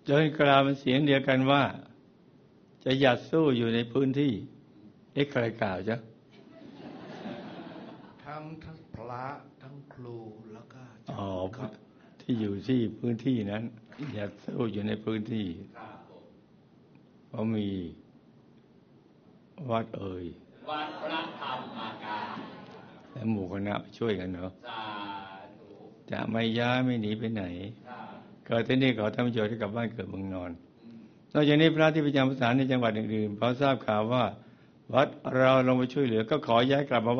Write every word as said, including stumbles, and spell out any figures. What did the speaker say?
จนกลายเป็นเสียงเดียวกันว่าจะหยัดสู้อยู่ในพื้นที่เอ๊ะใครกล่าวจ๊ะทั้งทั้งพระทั้งครูแล้วก็อ๋อที่อยู่ที่พื้นที่นั้นหยัดสู้อยู่ในพื้นที่เพราะมีวัดเอ่ยวัดพระธรรมกายและหมู่คณะช่วยกันเนาะจะไม่ย้ายไม่หนีไปไหนเกิดที่นี่ขอทำประโยชน์ให้กับบ้านเกิดเมืองนอนนอกจากนี้พระที่ประจำพรรษาในจังหวัดอื่นๆพอทราบข่าวว่าวัดเราลงไปช่วยเหลือก็ขอย้ายกลับมา